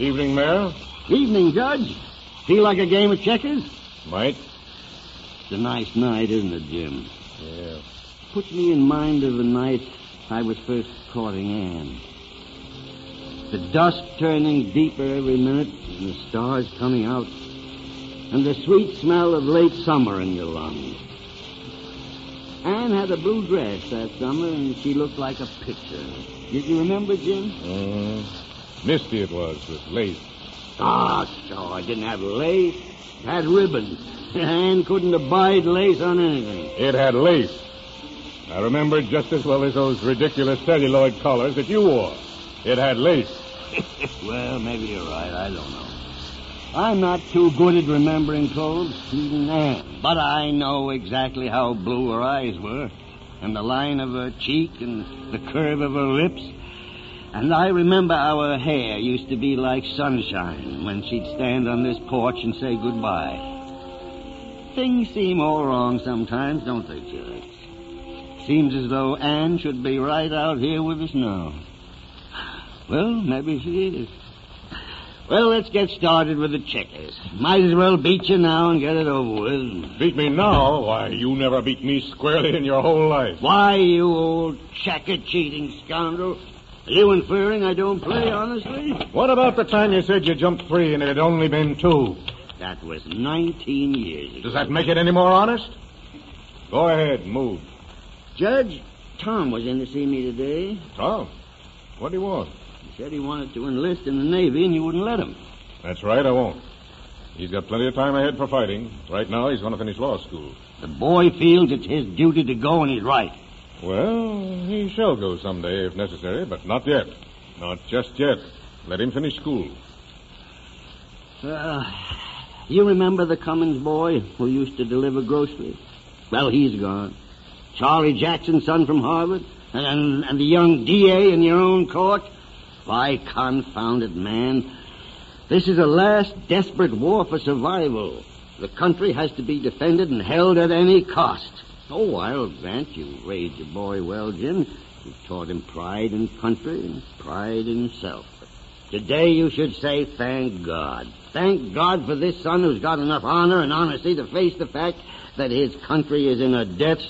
Evening, Mayor. Evening, Judge. Feel like a game of checkers? Might. It's a nice night, isn't it, Jim? Yeah. Puts me in mind of the night I was first courting Anne. The dusk turning deeper every minute, and the stars coming out, and the sweet smell of late summer in your lungs. Anne had a blue dress that summer, and she looked like a picture. Did you remember, Jim? Misty it was, with lace. Ah, so I didn't have lace. It had ribbons. Anne couldn't abide lace on anything. It had lace. I remember it just as well as those ridiculous celluloid collars that you wore. It had lace. Well, maybe you're right. I don't know. I'm not too good at remembering clothes, even Anne. But I know exactly how blue her eyes were, and the line of her cheek, and the curve of her lips. And I remember how her hair used to be like sunshine when she'd stand on this porch and say goodbye. Things seem all wrong sometimes, don't they, Judge? Seems as though Anne should be right out here with us now. Well, maybe she is. Well, let's get started with the checkers. Might as well beat you now and get it over with. Beat me now? Why, you never beat me squarely in your whole life. Why, you old checker-cheating scoundrel. Are you inferring I don't play, honestly? What about the time you said you jumped 3 and it had only been 2? That was 19 years ago. Does that make it any more honest? Go ahead, move. Judge, Tom was in to see me today. Tom? What do you want? He said he wanted to enlist in the Navy and you wouldn't let him. That's right, I won't. He's got plenty of time ahead for fighting. Right now, he's going to finish law school. The boy feels it's his duty to go, and he's right. Well, he shall go someday if necessary, but not yet. Not just yet. Let him finish school. You remember the Cummins boy who used to deliver groceries? Well, he's gone. Charlie Jackson's son from Harvard, and the young DA in your own court. Why, confound it, man. This is a last desperate war for survival. The country has to be defended and held at any cost. Oh, I'll grant you raised your boy well, Jim. You taught him pride in country and pride in self. But today you should say, thank God. Thank God for this son who's got enough honor and honesty to face the fact that his country is in a death